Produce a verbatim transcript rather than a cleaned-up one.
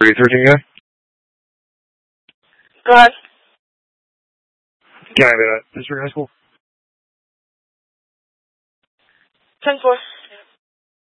thirteen guy? Go ahead. Can I have it at District High School? ten four.